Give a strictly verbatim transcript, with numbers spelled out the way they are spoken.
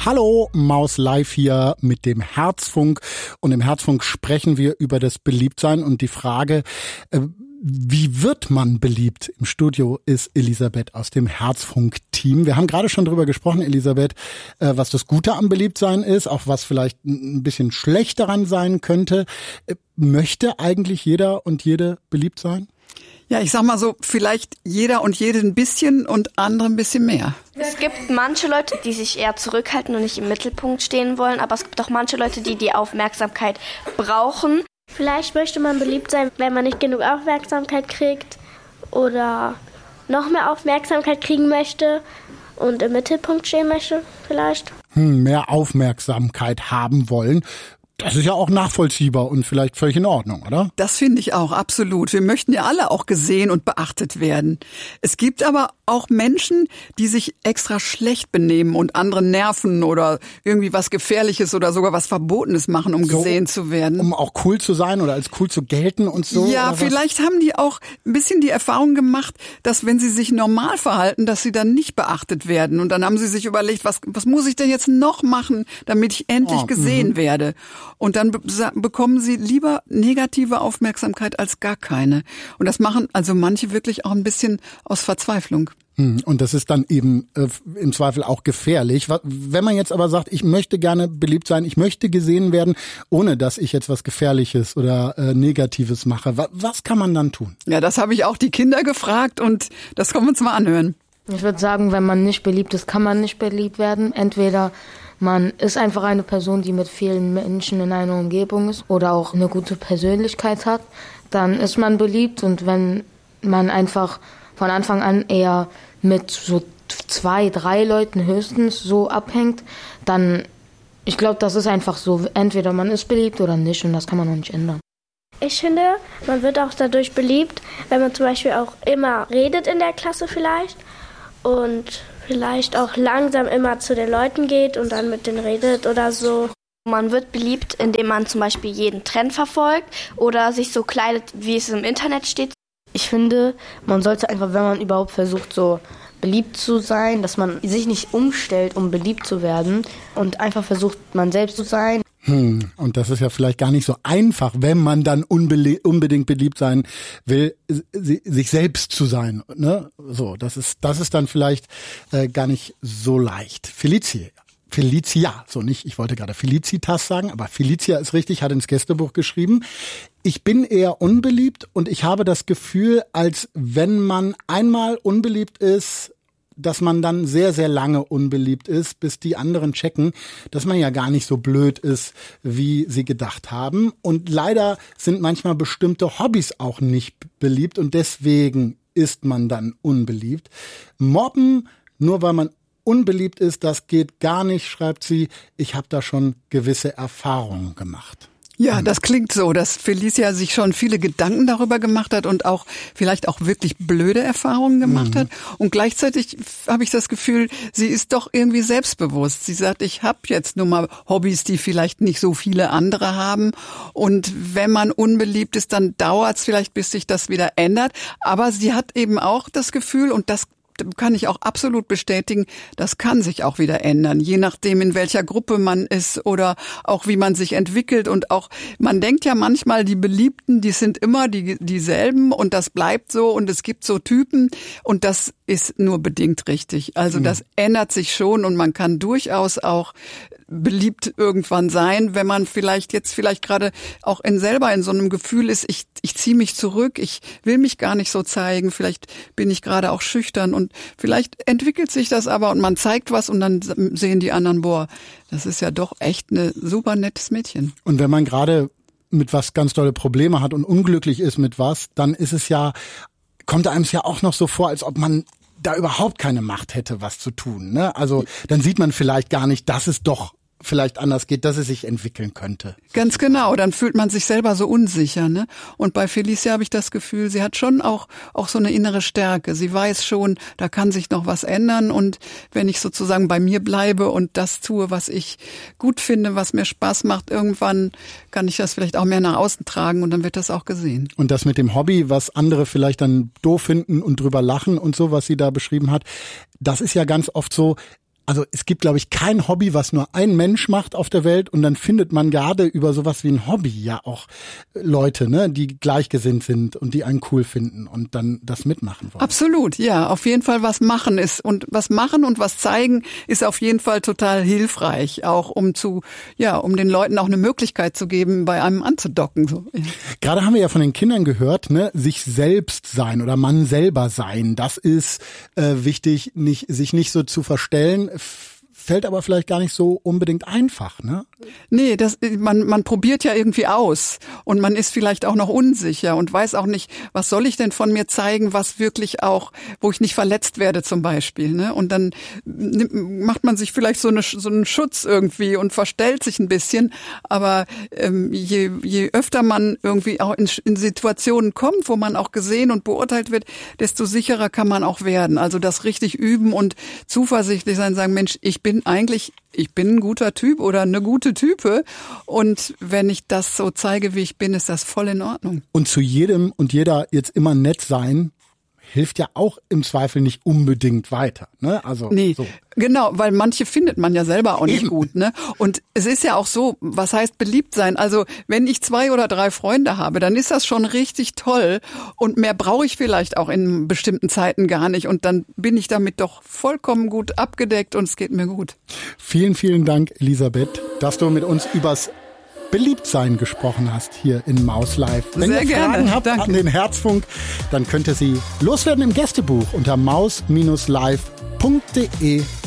Hallo, Maus Live hier mit dem Herzfunk. Und im Herzfunk sprechen wir über das Beliebtsein und die Frage, äh, wie wird man beliebt? Im Studio ist Elisabeth aus dem Herzfunk-Team. Wir haben gerade schon drüber gesprochen, Elisabeth, äh, was das Gute am Beliebtsein ist, auch was vielleicht ein bisschen schlecht daran sein könnte. Äh, möchte eigentlich jeder und jede beliebt sein? Ja, ich sag mal so, vielleicht jeder und jede ein bisschen und andere ein bisschen mehr. Es gibt manche Leute, die sich eher zurückhalten und nicht im Mittelpunkt stehen wollen, aber es gibt auch manche Leute, die die Aufmerksamkeit brauchen. Vielleicht möchte man beliebt sein, wenn man nicht genug Aufmerksamkeit kriegt oder noch mehr Aufmerksamkeit kriegen möchte und im Mittelpunkt stehen möchte vielleicht. Hm, mehr Aufmerksamkeit haben wollen. Das ist ja auch nachvollziehbar und vielleicht völlig in Ordnung, oder? Das finde ich auch, absolut. Wir möchten ja alle auch gesehen und beachtet werden. Es gibt aber auch Menschen, die sich extra schlecht benehmen und andere nerven oder irgendwie was Gefährliches oder sogar was Verbotenes machen, um so, gesehen zu werden. Um auch cool zu sein oder als cool zu gelten und so? Ja, vielleicht haben die auch ein bisschen die Erfahrung gemacht, dass wenn sie sich normal verhalten, dass sie dann nicht beachtet werden. Und dann haben sie sich überlegt, was, was muss ich denn jetzt noch machen, damit ich endlich oh, gesehen m- werde? Und dann be- bekommen sie lieber negative Aufmerksamkeit als gar keine. Und das machen also manche wirklich auch ein bisschen aus Verzweiflung. Und das ist dann eben äh, im Zweifel auch gefährlich. Wenn man jetzt aber sagt, ich möchte gerne beliebt sein, ich möchte gesehen werden, ohne dass ich jetzt was Gefährliches oder äh, Negatives mache, was, was kann man dann tun? Ja, das habe ich auch die Kinder gefragt und das können wir uns mal anhören. Ich würde sagen, wenn man nicht beliebt ist, kann man nicht beliebt werden. Entweder man ist einfach eine Person, die mit vielen Menschen in einer Umgebung ist oder auch eine gute Persönlichkeit hat, dann ist man beliebt. Und wenn man einfach von Anfang an eher mit so zwei, drei Leuten höchstens so abhängt, dann, ich glaube, das ist einfach so, entweder man ist beliebt oder nicht und das kann man auch nicht ändern. Ich finde, man wird auch dadurch beliebt, wenn man zum Beispiel auch immer redet in der Klasse vielleicht und vielleicht auch langsam immer zu den Leuten geht und dann mit denen redet oder so. Man wird beliebt, indem man zum Beispiel jeden Trend verfolgt oder sich so kleidet, wie es im Internet steht. Ich finde, man sollte einfach, wenn man überhaupt versucht, so beliebt zu sein, dass man sich nicht umstellt, um beliebt zu werden und einfach versucht, man selbst zu sein. Hm, und das ist ja vielleicht gar nicht so einfach, wenn man dann unbele- unbedingt beliebt sein will, sich selbst zu sein. Ne? So, das ist, das ist dann vielleicht äh, gar nicht so leicht. Felicia. Felicia, so nicht, ich wollte gerade Felicitas sagen, aber Felicia ist richtig, hat ins Gästebuch geschrieben. Ich bin eher unbeliebt und ich habe das Gefühl, als wenn man einmal unbeliebt ist, dass man dann sehr, sehr lange unbeliebt ist, bis die anderen checken, dass man ja gar nicht so blöd ist, wie sie gedacht haben. Und leider sind manchmal bestimmte Hobbys auch nicht beliebt und deswegen ist man dann unbeliebt. Mobben, nur weil man unbeliebt ist, das geht gar nicht, schreibt sie. Ich habe da schon gewisse Erfahrungen gemacht. Ja, das klingt so, dass Felicia sich schon viele Gedanken darüber gemacht hat und auch vielleicht auch wirklich blöde Erfahrungen gemacht mhm. hat. Und gleichzeitig habe ich das Gefühl, sie ist doch irgendwie selbstbewusst. Sie sagt, ich habe jetzt nur mal Hobbys, die vielleicht nicht so viele andere haben. Und wenn man unbeliebt ist, dann dauert es vielleicht, bis sich das wieder ändert. Aber sie hat eben auch das Gefühl, und das kann ich auch absolut bestätigen, das kann sich auch wieder ändern, je nachdem, in welcher Gruppe man ist oder auch wie man sich entwickelt. Und auch, man denkt ja manchmal, die Beliebten, die sind immer die dieselben und das bleibt so und es gibt so Typen und das ist nur bedingt richtig. Also mhm. das ändert sich schon und man kann durchaus auch beliebt irgendwann sein, wenn man vielleicht jetzt vielleicht gerade auch in selber in so einem Gefühl ist, ich ich ziehe mich zurück, ich will mich gar nicht so zeigen, vielleicht bin ich gerade auch schüchtern und vielleicht entwickelt sich das aber und man zeigt was und dann sehen die anderen, boah, das ist ja doch echt ein super nettes Mädchen. Und wenn man gerade mit was ganz tolle Probleme hat und unglücklich ist mit was, dann ist es ja, kommt einem es ja auch noch so vor, als ob man da überhaupt keine Macht hätte, was zu tun. Ne? Also dann sieht man vielleicht gar nicht, dass es doch vielleicht anders geht, dass es sich entwickeln könnte. Ganz genau, dann fühlt man sich selber so unsicher, ne? Und bei Felicia habe ich das Gefühl, sie hat schon auch auch so eine innere Stärke. Sie weiß schon, da kann sich noch was ändern und wenn ich sozusagen bei mir bleibe und das tue, was ich gut finde, was mir Spaß macht, irgendwann kann ich das vielleicht auch mehr nach außen tragen und dann wird das auch gesehen. Und das mit dem Hobby, was andere vielleicht dann doof finden und drüber lachen und so, was sie da beschrieben hat, das ist ja ganz oft so, Also es gibt, glaube ich, kein Hobby, was nur ein Mensch macht auf der Welt, und dann findet man gerade über sowas wie ein Hobby ja auch Leute, ne, die gleichgesinnt sind und die einen cool finden und dann das mitmachen wollen. Absolut, ja, auf jeden Fall was machen ist, und was machen und was zeigen ist auf jeden Fall total hilfreich, auch um zu, ja, um den Leuten auch eine Möglichkeit zu geben, bei einem anzudocken. So. Gerade haben wir ja von den Kindern gehört, ne, sich selbst sein oder man selber sein, das ist äh, wichtig, nicht sich nicht so zu verstellen. Fällt aber vielleicht gar nicht so unbedingt einfach, ne? Nee, das, man, man probiert ja irgendwie aus und man ist vielleicht auch noch unsicher und weiß auch nicht, was soll ich denn von mir zeigen, was wirklich auch, wo ich nicht verletzt werde zum Beispiel, ne? Und dann macht man sich vielleicht so, eine, so einen Schutz irgendwie und verstellt sich ein bisschen, aber ähm, je, je öfter man irgendwie auch in, in Situationen kommt, wo man auch gesehen und beurteilt wird, desto sicherer kann man auch werden. Also das richtig üben und zuversichtlich sein, sagen, Mensch, ich bin eigentlich, ich bin ein guter Typ oder eine gute Type, und wenn ich das so zeige, wie ich bin, ist das voll in Ordnung. Und zu jedem und jeder jetzt immer nett sein, hilft ja auch im Zweifel nicht unbedingt weiter, ne? Also nee, so. Genau, weil manche findet man ja selber auch nicht Eben. gut, ne? Und es ist ja auch so, was heißt beliebt sein? Also wenn ich zwei oder drei Freunde habe, dann ist das schon richtig toll, und mehr brauche ich vielleicht auch in bestimmten Zeiten gar nicht, und dann bin ich damit doch vollkommen gut abgedeckt und es geht mir gut. Vielen, vielen Dank, Elisabeth, dass du mit uns übers Beliebtsein gesprochen hast hier in Maus Live. Wenn Sehr ihr gerne. Fragen habt Danke. an den Herzfunk, dann könnt ihr sie loswerden im Gästebuch unter maus Bindestrich live punkt de